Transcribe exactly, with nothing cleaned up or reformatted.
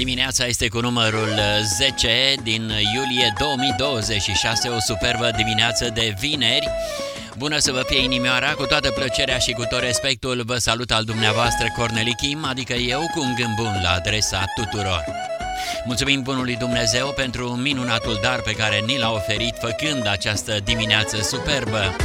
Dimineața este cu numărul zece din iulie două mii douăzeci și șase, o superbă dimineață de vineri. Bună să vă fie inimioara, cu toată plăcerea și cu tot respectul vă salut al dumneavoastră Corneli Kim, adică eu, cu un gând bun la adresa tuturor. Mulțumim bunului Dumnezeu pentru minunatul dar pe care ni l-a oferit făcând această dimineață superbă.